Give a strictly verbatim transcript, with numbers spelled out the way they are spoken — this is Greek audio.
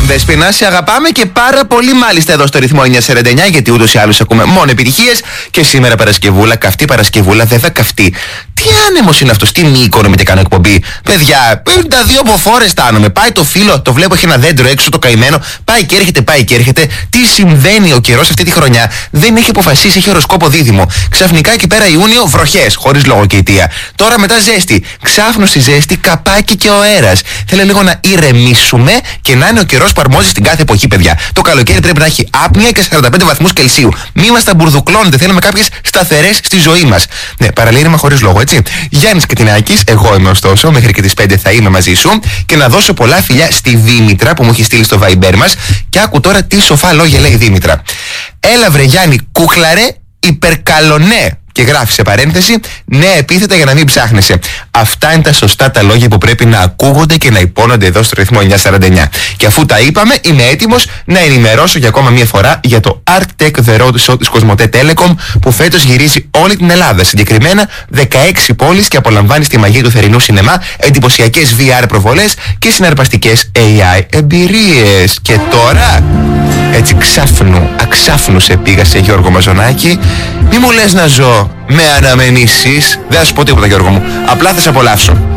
Λοιπόν, Δέσποινα, σε αγαπάμε και πάρα πολύ μάλιστα εδώ στο ρυθμό εννιακόσια σαράντα εννιά, γιατί ούτως ή άλλως ακούμε μόνο επιτυχίες. Και σήμερα Παρασκευούλα, καυτή Παρασκευούλα, δεν θα καυτεί. Τι άνεμος είναι αυτός, τι μήκονο με και κάνω εκπομπή. Παιδιά, πενήντα δύο αποφόρες στάνομαι. Πάει το φύλλο, το βλέπω, έχει ένα δέντρο έξω, το καημένο. Πάει και έρχεται, πάει και έρχεται. Τι συμβαίνει ο καιρός αυτή τη χρονιά? Δεν έχει αποφασίσει, έχει οροσκόπο δίδυμο. Ξαφνικά εκεί πέρα Ιούνιο, βροχές, χωρίς λόγο και αιτία. Τώρα μετά ζέστη. Ξάφνου στη ζέστη, καπάκι και ο αέρας. Θέλω λίγο να ηρεμήσουμε και να είναι ο καιρός που αρμόζει στην κάθε εποχή, παιδιά. Το καλοκαίρι πρέπει να έχει άπνοια και σαράντα πέντε βαθμούς Κελσίου. Μη μας τα μπουρδουκλώνετε, θέλουμε κάποιες σταθερές στη ζωή μας. Ναι, παραλήρημα χωρίς λόγο, έτσι. Γιάννης Κατινάκης, εγώ είμαι ωστόσο, μέχρι και τις πέντε θα είμαι μαζί σου. Και να δώσω πολλά φιλιά στη Δήμητρα που μου έχει στείλει στο Viber μας. Και άκου τώρα τι σοφά λόγια λέει η Δήμητρα. Έλα βρε Γιάννη, κούκλαρε, υπερκαλονέ. Και γράφει σε παρένθεση, νέα επίθετα για να μην ψάχνεσαι. Αυτά είναι τα σωστά τα λόγια που πρέπει να ακούγονται και να υπόνονται εδώ στο ρυθμό εννιακόσια σαράντα εννιά. Και αφού τα είπαμε, είμαι έτοιμος να ενημερώσω για ακόμα μία φορά για το Arctech The Road Show της Κοσμοτέ Telecom, που φέτος γυρίζει όλη την Ελλάδα. Συγκεκριμένα δεκαέξι πόλεις και απολαμβάνει τη μαγεία του θερινού σινεμά, εντυπωσιακές βι αρ προβολές και συναρπαστικές έι άι εμπειρίες. Και τώρα, έτσι ξάφνου, αξάφνου σε πήγα σε Γιώργο Μαζονάκη. Μη μου λες να ζω με αναμενήσεις. Δεν θα σου πω τίποτα, Γιώργο μου. Απλά θα σε απολαύσω.